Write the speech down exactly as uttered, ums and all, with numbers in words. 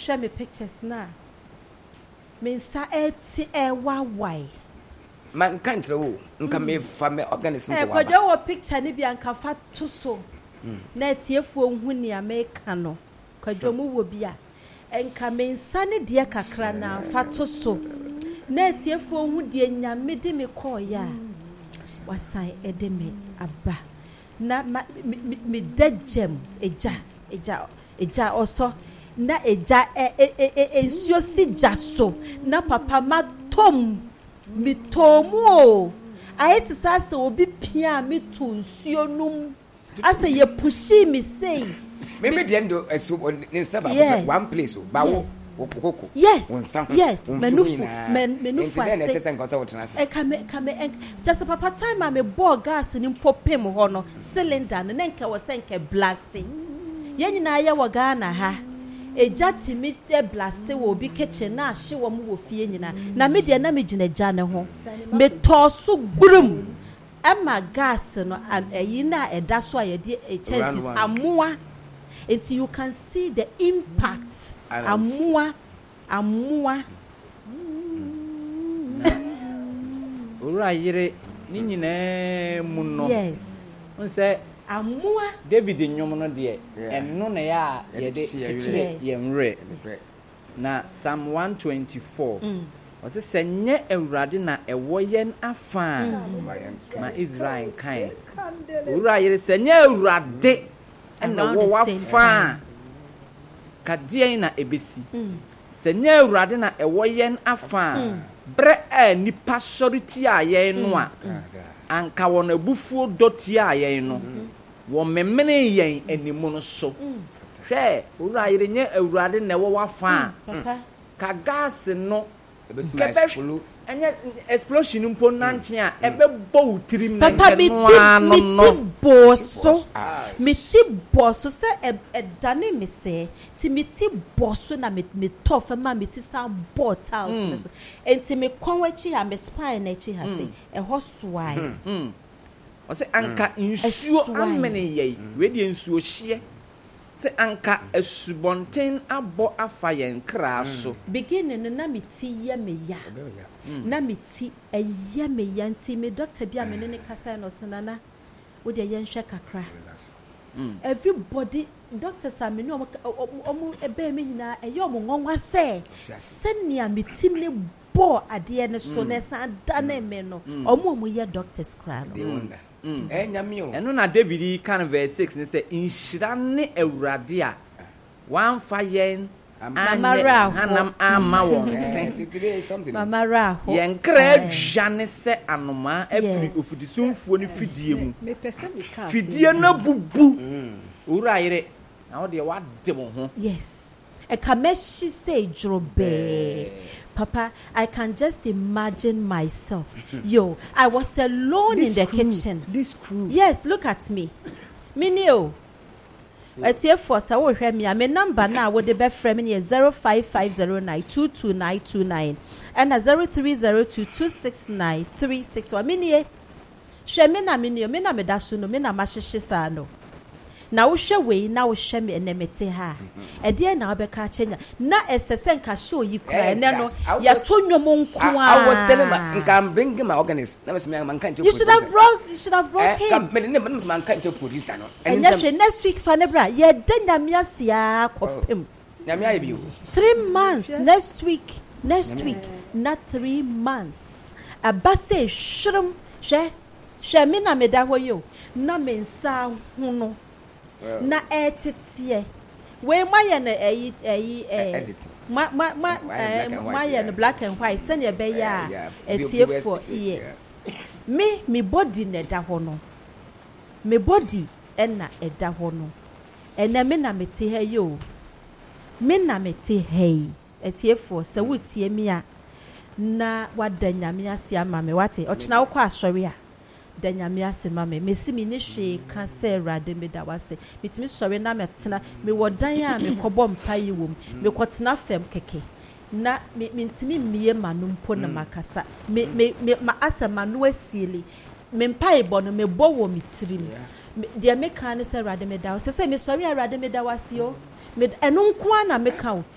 share me pictures na me nsa eti ewa wai man can't wo nka me fa me organism ko wa e ko wo picture ni bia nka fa to so na etiefuo hu ni ameka no kwadwo mu wo bia enka me nsa ne de kakra na fa to so na etiefuo hu de nyame de me ko ya wasan ede me aba na me degem eja eja eja oso na eja ensuo si jaso na papa ma tom mi tomu o ayeti sase obi pia mi to nsuo num ase ye pushi mi sei me me de ndo esu ni saba one place ba wo okoko yes wonsa yes menufu men menufu ase e ka me ka me just papa time me ball gas ni popem ho no cylinder no nka wo senke blasting ye nyina ye wo Ghana ha ejati mi e blast wo bi kitchen na ahye wo mo wo fie nyina na me de na me gina gya ne ho me toso gurum ama gas no an eyi na eda so a ye de chances amoa. Until you can see the impact. Amua, amua. Ura yere ni nyina mu no. Yes. On say amua. David nyom no de enno na ya ye de chire ye mre. Na Psalm one twenty-four. O se senye Awurade na ewo yen afa ma Israel kan. Ura yere senye Awurade and the war fa kadie na ebesi senye Awurade na ewo yen afa bre a nipa soriti aye no a anka won abufuo doti aye no wo memene yen animu no so hwe ura yire nye Awurade na ewo wafa ka gas no kebe anya explosion mpo nanche a ebe bo utirim na papa miti miti boso miti boso se edane me se ti miti boso na me tofa ma miti sa bottles so enti me kwanwachi ha me spine na chi ha se e ho soai o se anka nsuo amene yei we de nsuo hye se anka asubonten abo afa yen kra so beginning na miti ye me ya na miti eye me ya nti me doctor bia me ne kasa no senana wo de ye nhwe kakra everybody doctors are me no omo ebe me nyina eye omo ngonwa se senia miti ne bo ade ne so ne san da na me no omo omo ye doctors kra no eh nyamio eno na David kan verse six ne se inhira ne Awurade a wan fa yen amara hanam ama won se mama ra ho yen kra dwane se anoma afiri ofudisumfuo ne fidie mu me pese me ka fidie na bubu ura yire na wo de wa de mo ho yes e ka meshi say drobe Papa, I can just imagine myself. Yo, I was alone this in the crew, kitchen. This crew. Yes, look at me. Minio. It's here for so we hear me. I'm a number now with the best friend here zero five five zero nine two two nine two nine and a zero three zero two two six nine three six one. Minie. She me na minio, me na me dasu no, me na mashishi sa no. Na wo hwe we na wo hwe me enemete ha e de na obeka chenya na esese nka show yi kura ene no ya to nwom nko a I was telling my can bring my organist na me man kan to you should have brought you should have brought him come me ne man kan to producer no and next week fa ne bra ye de nyamia sia kopem nyamia ye bi three months next week next week not three months abase shrum she she me na me da ho yo na me nsa hu no na ettie we maye na eyi eyi eh ma ma ma maye na black and white send ye be ya etie for years me me body na da ho no me body e na e da ho no ena me na me te he yo me na me te he etie for se wutie mi a na wadanyame ase ama me wate ochina wo kwa asori a danyame ase mama me si me ne hwe ka se Awurade me da wase mitimi sori na metena me wodan a me kobom pai wom me kotena fem keke na me mitimi miye manum po na makasa me me ma ase manu asieli me pai bo no me bo wo mitirim de me kan se Awurade me da wase se me sori Awurade me da wase o me enu nko na me ka